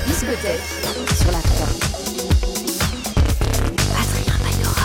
discothèque sur la 3. Adrien Maillora.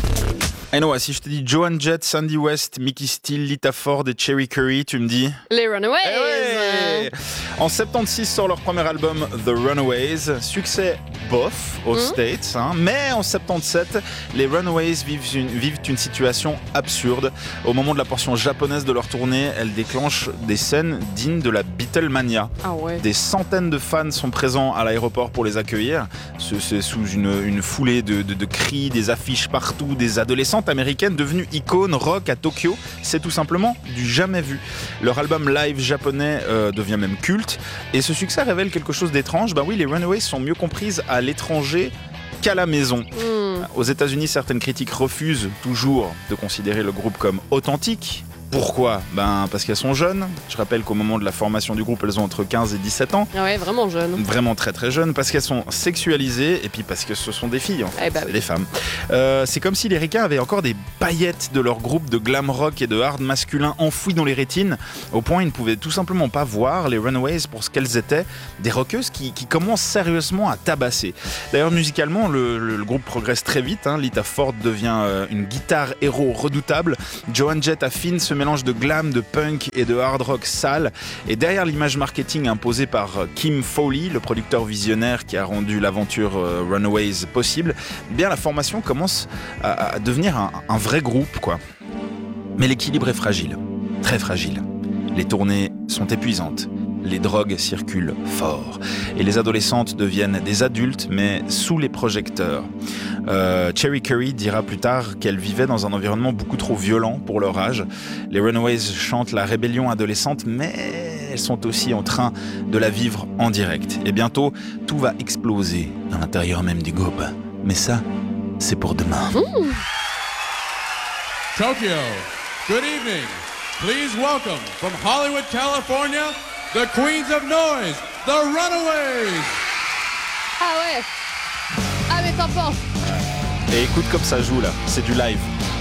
Et non, si je te dis Joan Jett, Sandy West, Mickey Steele, Lita Ford et Cherry Curry, tu me dis Les Runaways. Eh ouais. En 76 sort leur premier album The Runaways, succès bof aux States, mais en 77, les Runaways vivent une situation absurde. Au moment de la portion japonaise de leur tournée, elles déclenchent des scènes dignes de la Beatlemania. Ah ouais. Des centaines de fans sont présents à l'aéroport pour les accueillir. C'est sous une foulée de cris, des affiches partout, des adolescentes américaines devenues icônes rock à Tokyo. C'est tout simplement du jamais vu. Leur album live japonais devient même culte. Et ce succès révèle quelque chose d'étrange. Ben oui, les Runaways sont mieux comprises à l'étranger qu'à la maison. Aux États-Unis, certaines critiques refusent toujours de considérer le groupe comme authentique. Pourquoi ? Parce qu'elles sont jeunes. Je rappelle qu'au moment de la formation du groupe, elles ont entre 15 et 17 ans. Ah ouais, vraiment jeune. Vraiment très très jeunes, parce qu'elles sont sexualisées et puis parce que ce sont des filles, en fait, oui. des femmes. C'est comme si les ricains avaient encore des paillettes de leur groupe de glam rock et de hard masculin enfouis dans les rétines, au point ils ne pouvaient tout simplement pas voir les Runaways pour ce qu'elles étaient, des rockeuses qui commencent sérieusement à tabasser. D'ailleurs, musicalement, le groupe progresse très vite. Lita Ford devient une guitare héros redoutable. Joan Jett affine ce mélange de glam, de punk et de hard rock sale. Et derrière l'image marketing imposée par Kim Fowley, le producteur visionnaire qui a rendu l'aventure Runaways possible, bien la formation commence à devenir un vrai groupe, quoi. Mais l'équilibre est fragile, très fragile. Les tournées sont épuisantes. Les drogues circulent fort et les adolescentes deviennent des adultes mais sous les projecteurs. Cherry Curry dira plus tard qu'elle vivait dans un environnement beaucoup trop violent pour leur âge. Les Runaways chantent la rébellion adolescente mais elles sont aussi en train de la vivre en direct. Et bientôt, tout va exploser à l'intérieur même du groupe. Mais ça, c'est pour demain. Tokyo, good evening. Please welcome from Hollywood, California, the Queens of Noise, the Runaways. Ah ouais. Ah mais t'en penses. Et écoute comme ça joue là, c'est du live.